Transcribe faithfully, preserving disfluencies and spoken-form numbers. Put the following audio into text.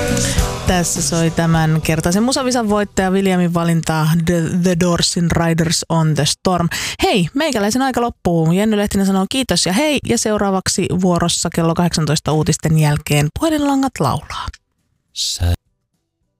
Tässä soi tämän kertaisen musavisan voittaja Williamin valinta The, The Doorsin Riders on the Storm. Hei, meikäläisen aika loppuu. Jenny Lehtinen sanoo kiitos ja hei. Ja seuraavaksi vuorossa kello kahdeksantoista uutisten jälkeen Puhelinlangat laulaa. Sä